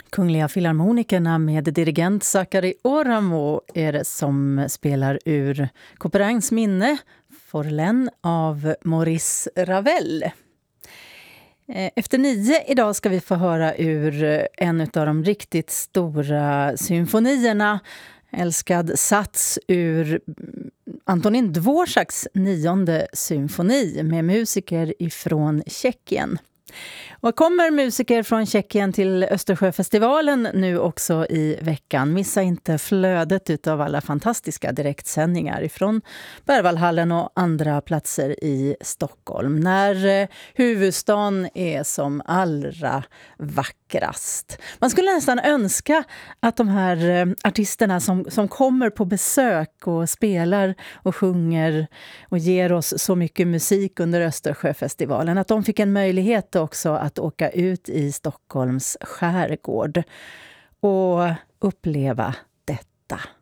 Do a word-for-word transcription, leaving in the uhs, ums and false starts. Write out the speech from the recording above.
Kungliga Filharmonikerna med dirigent Sakari Oramo är det som spelar ur Couperangs minne Forlén av Maurice Ravel. Efter nio idag ska vi få höra ur en av de riktigt stora symfonierna, älskad sats ur Antonín Dvořáks nionde symfoni med musiker ifrån Tjeckien. Och kommer musiker från Tjeckien till Östersjöfestivalen nu också i veckan. Missa inte flödet utav alla fantastiska direktsändningar ifrån Berwaldhallen och andra platser i Stockholm. När eh, huvudstaden är som allra vackrast. Man skulle nästan önska att de här eh, artisterna som, som kommer på besök och spelar och sjunger och ger oss så mycket musik under Östersjöfestivalen, att de fick en möjlighet också att åka ut i Stockholms skärgård och uppleva detta.